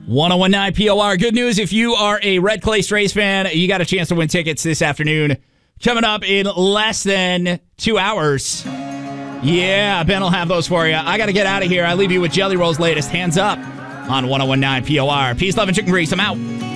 1019 POR. Good news if you are a Red Clay Strays fan, you got a chance to win tickets this afternoon. Coming up in less than 2 hours. Yeah, Ben will have those for you. I got to get out of here. I leave you with Jelly Roll's latest Hands Up on 1019 POR. Peace, love, and chicken grease. I'm out.